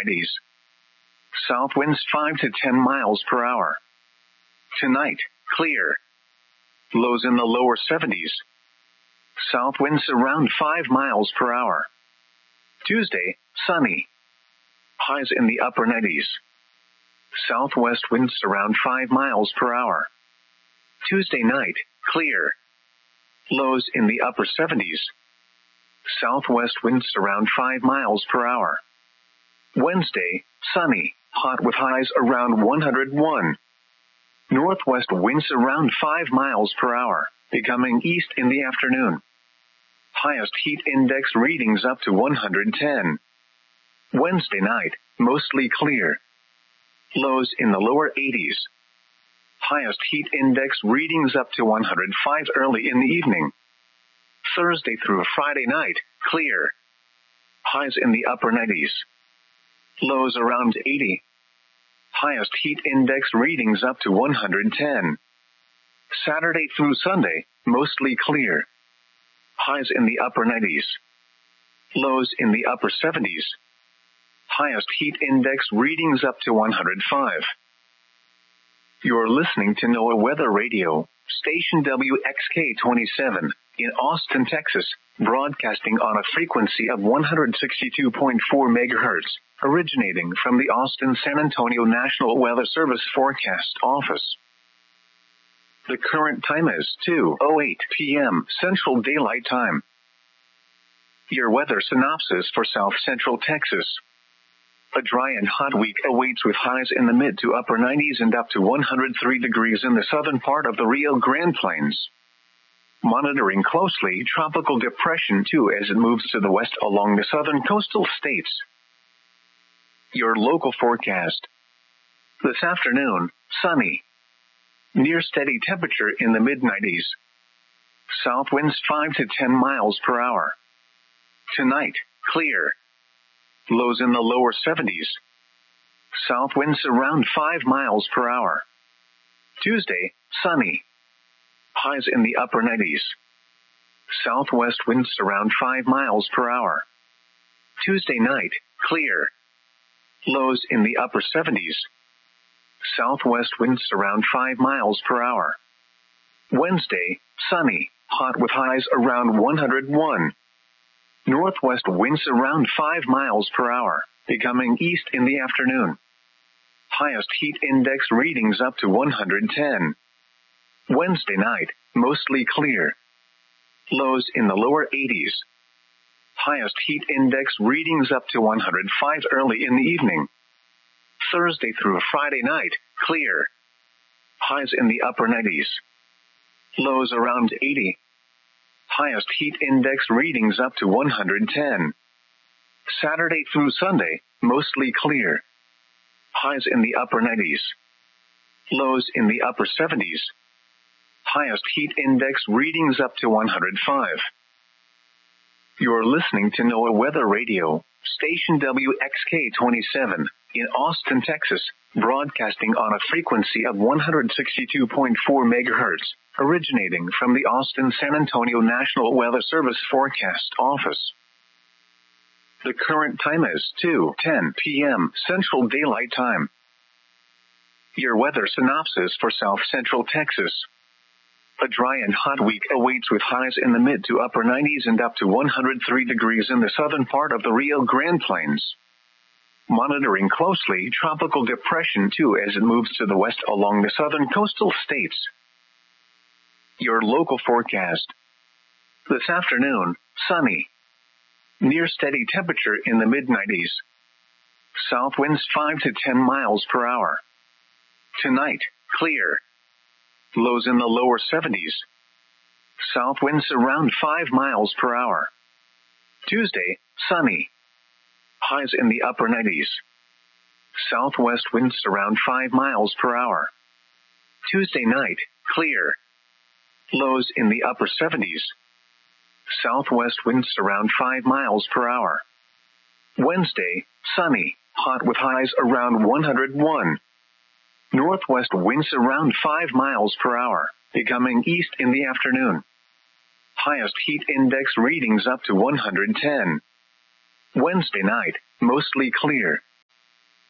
mid-90s. South winds 5 to 10 miles per hour. Tonight, clear. Lows in the lower 70s. South winds around 5 miles per hour. Tuesday, sunny. Highs in the upper 90s. Southwest winds around 5 miles per hour. Tuesday night, clear. Lows in the upper 70s. Southwest winds around 5 miles per hour. Wednesday, sunny, hot with highs around 101. Northwest winds around 5 miles per hour, becoming east in the afternoon. Highest heat index readings up to 110. Wednesday night, mostly clear. Lows in the lower 80s. Highest heat index readings up to 105 early in the evening. Thursday through Friday night, clear. Highs in the upper 90s. Lows around 80. Highest heat index readings up to 110. Saturday through Sunday, mostly clear. Highs in the upper 90s. Lows in the upper 70s. Highest heat index readings up to 105. You're listening to NOAA Weather Radio, station WXK-27, in Austin, Texas, broadcasting on a frequency of 162.4 megahertz, originating from the Austin-San Antonio National Weather Service Forecast Office. The current time is 2:08 p.m. Central Daylight Time. Your weather synopsis for South Central Texas. A dry and hot week awaits with highs in the mid to upper 90s and up to 103 degrees in the southern part of the Rio Grande Plains. Monitoring closely Tropical Depression 2 as it moves to the west along the southern coastal states. Your local forecast. This afternoon, sunny. Near steady temperature in the mid-90s. South winds 5 to 10 miles per hour. Tonight, clear. Lows in the lower 70s. South winds around 5 miles per hour. Tuesday, sunny. Highs in the upper 90s. Southwest winds around 5 miles per hour. Tuesday night, clear. Lows in the upper 70s. Southwest winds around 5 miles per hour. Wednesday, sunny, hot with highs around 101. Northwest winds around 5 miles per hour, becoming east in the afternoon. Highest heat index readings up to 110. Wednesday night, mostly clear. Lows in the lower 80s. Highest heat index readings up to 105 early in the evening. Thursday through Friday night, clear. Highs in the upper 90s. Lows around 80. Highest heat index readings up to 110. Saturday through Sunday, mostly clear. Highs in the upper 90s. Lows in the upper 70s. Highest heat index readings up to 105. You're listening to NOAA Weather Radio, station WXK-27, in Austin, Texas, broadcasting on a frequency of 162.4 megahertz, originating from the Austin-San Antonio National Weather Service Forecast Office. The current time is 2:10 p.m. Central Daylight Time. Your weather synopsis for South Central Texas. A dry and hot week awaits with highs in the mid to upper 90s and up to 103 degrees in the southern part of the Rio Grande Plains. Monitoring closely Tropical Depression 2 as it moves to the west along the southern coastal states. Your local forecast. This afternoon, sunny. Near steady temperature in the mid-90s. South winds 5 to 10 miles per hour. Tonight, clear. Lows in the lower 70s. South winds around 5 miles per hour. Tuesday, sunny. Highs in the upper 90s. Southwest winds around 5 miles per hour. Tuesday night, clear. Lows in the upper 70s. Southwest winds around 5 miles per hour. Wednesday, sunny, hot with highs around 101. Northwest winds around 5 miles per hour, becoming east in the afternoon. Highest heat index readings up to 110. Wednesday night, mostly clear.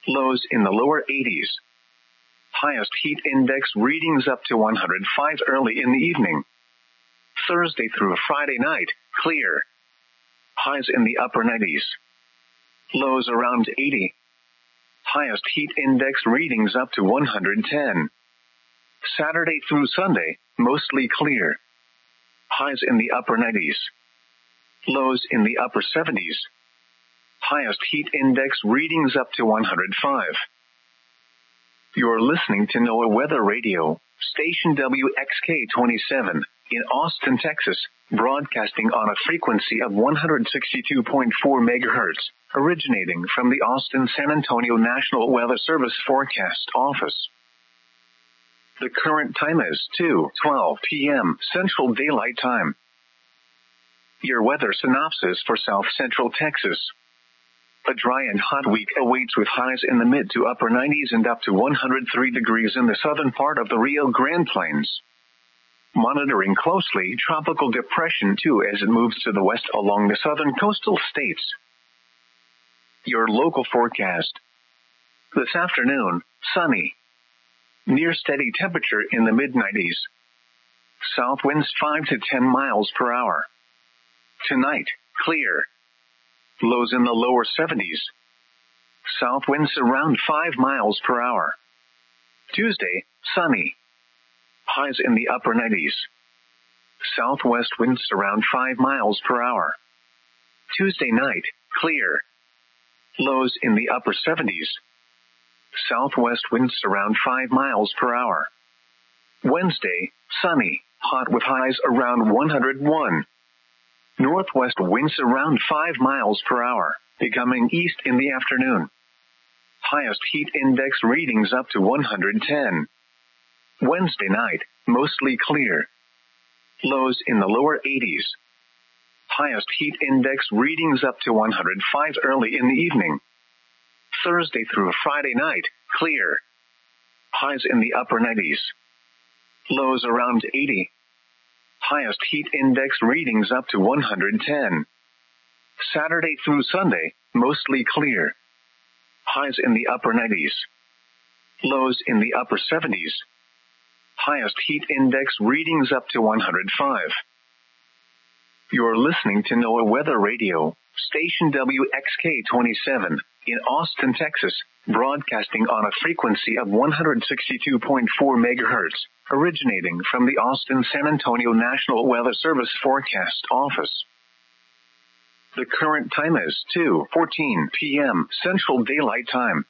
Lows in the lower 80s. Highest heat index readings up to 105 early in the evening. Thursday through Friday night, clear. Highs in the upper 90s. Lows around 80. Highest heat index readings up to 110. Saturday through Sunday, mostly clear. Highs in the upper 90s. Lows in the upper 70s. Highest heat index readings up to 105. You're listening to NOAA Weather Radio, station WXK-27, in Austin, Texas, broadcasting on a frequency of 162.4 megahertz, originating from the Austin-San Antonio National Weather Service Forecast Office. The current time is 2:12 p.m. Central Daylight Time. Your weather synopsis for South Central Texas. A dry and hot week awaits with highs in the mid to upper 90s and up to 103 degrees in the southern part of the Rio Grande Plains. Monitoring closely Tropical Depression 2 as it moves to the west along the southern coastal states. Your local forecast. This afternoon, sunny. Near steady temperature in the mid-90s. South winds 5 to 10 miles per hour. Tonight, clear. Lows in the lower 70s. South winds around 5 miles per hour. Tuesday, sunny. Highs in the upper 90s. Southwest winds around 5 miles per hour. Tuesday night, clear. Lows in the upper 70s. Southwest winds around 5 miles per hour. Wednesday, sunny, hot with highs around 101. Northwest winds around 5 miles per hour, becoming east in the afternoon. Highest heat index readings up to 110. Wednesday night, mostly clear. Lows in the lower 80s. Highest heat index readings up to 105 early in the evening. Thursday through Friday night, clear. Highs in the upper 90s. Lows around 80. Highest heat index readings up to 110. Saturday through Sunday, mostly clear. Highs in the upper 90s. Lows in the upper 70s. Highest heat index readings up to 105. You're listening to NOAA Weather Radio, station WXK-27, in Austin, Texas, broadcasting on a frequency of 162.4 megahertz, originating from the Austin-San Antonio National Weather Service Forecast Office. The current time is 2:14 p.m. Central Daylight Time.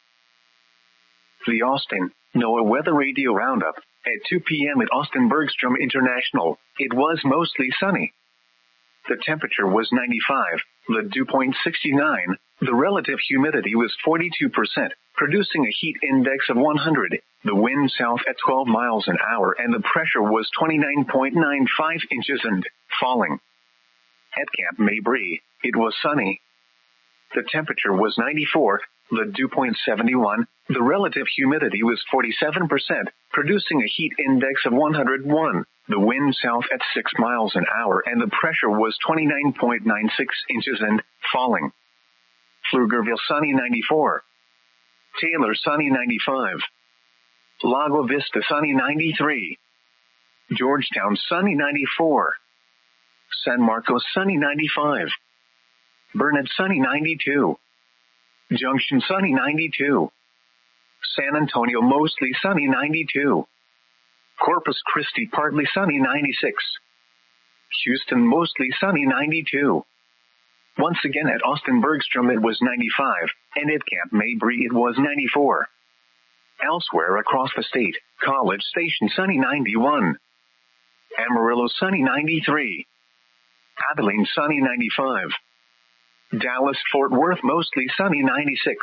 The Austin NOAA Weather Radio Roundup. At 2 p.m. at Austin Bergstrom International, it was mostly sunny. The temperature was 95, the dew point 69, the relative humidity was 42%, producing a heat index of 100, the wind south at 12 miles an hour, and the pressure was 29.95 inches and falling. At Camp Mabry, it was sunny. The temperature was 94, the dew point 71, the relative humidity was 47%, producing a heat index of 101, the wind south at 6 miles an hour, and the pressure was 29.96 inches and falling. Pflugerville sunny 94. Taylor sunny 95. Lago Vista sunny 93. Georgetown sunny 94. San Marcos sunny 95. Burnett sunny 92. Junction sunny 92. San Antonio mostly sunny 92. Corpus Christi partly sunny 96. Houston mostly sunny 92. Once again at Austin Bergstrom it was 95, and at Camp Mabry it was 94. Elsewhere across the state, College Station sunny 91. Amarillo sunny 93. Abilene sunny 95. Dallas Fort Worth mostly sunny 96.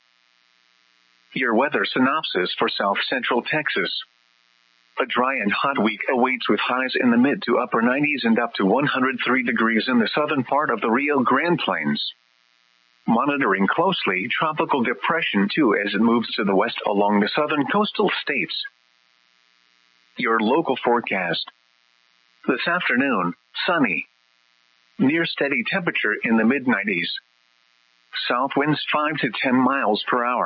Your weather synopsis for South Central Texas. A dry and hot week awaits with highs in the mid to upper 90s and up to 103 degrees in the southern part of the Rio Grande Plains. Monitoring closely Tropical Depression 2 as it moves to the west along the southern coastal states. Your local forecast. This afternoon, sunny. Near steady temperature in the mid-90s. South winds 5 to 10 miles per hour.